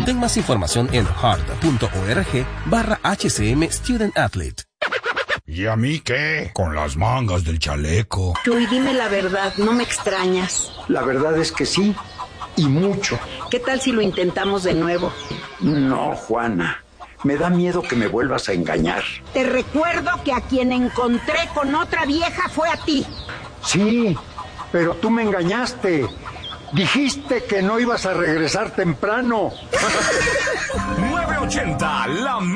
Ten más información en heart.org/HCM Student Athlete. ¿Y a mí qué? Con las mangas del chaleco. Chuy, dime la verdad, ¿no me extrañas? La verdad es que sí, y mucho. ¿Qué tal si lo intentamos de nuevo? No, Juana, me da miedo que me vuelvas a engañar. Te recuerdo que a quien encontré con otra vieja fue a ti. Sí, pero tú me engañaste. Dijiste que no ibas a regresar temprano. 980, la